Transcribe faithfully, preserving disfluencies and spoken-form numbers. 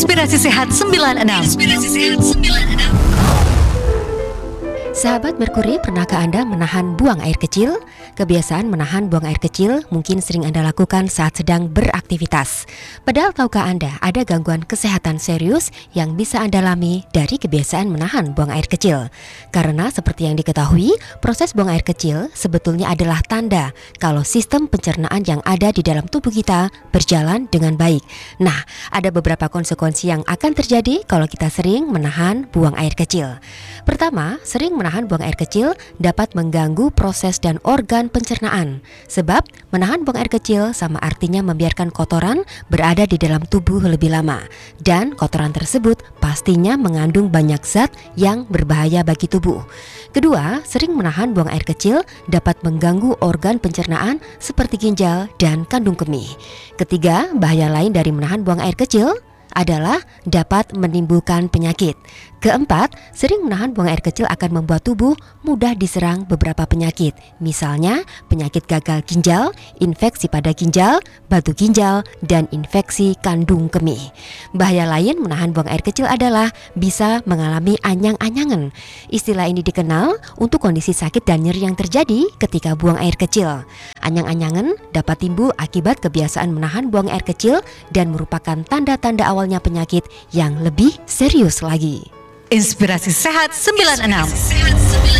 Inspirasi Sehat sembilan puluh enam. Inspirasi Sehat sembilan puluh enam. Sahabat Merkuri, pernahkah Anda menahan buang air kecil? Kebiasaan menahan buang air kecil mungkin sering Anda lakukan saat sedang beraktivitas. Padahal tahukah Anda ada gangguan kesehatan serius yang bisa Anda alami dari kebiasaan menahan buang air kecil? Karena seperti yang diketahui, proses buang air kecil sebetulnya adalah tanda kalau sistem pencernaan yang ada di dalam tubuh kita berjalan dengan baik. Nah, ada beberapa konsekuensi yang akan terjadi kalau kita sering menahan buang air kecil. Pertama, sering menahan buang air kecil dapat mengganggu proses dan organ pencernaan. Sebab menahan buang air kecil sama artinya membiarkan kotoran berada di dalam tubuh lebih lama. Dan kotoran tersebut pastinya mengandung banyak zat yang berbahaya bagi tubuh. Kedua, sering menahan buang air kecil dapat mengganggu organ pencernaan seperti ginjal dan kandung kemih. Ketiga, bahaya lain dari menahan buang air kecil adalah dapat menimbulkan penyakit. Keempat, sering menahan buang air kecil akan membuat tubuh mudah diserang beberapa penyakit. Misalnya penyakit gagal ginjal, infeksi pada ginjal, batu ginjal, dan infeksi kandung kemih. Bahaya lain menahan buang air kecil adalah bisa mengalami anyang-anyangan. Istilah ini dikenal untuk kondisi sakit dan nyeri yang terjadi ketika buang air kecil. Anyang-anyangan dapat timbul akibat kebiasaan menahan buang air kecil dan merupakan tanda-tanda awalnya penyakit yang lebih serius lagi. Inspirasi Sehat sembilan puluh enam.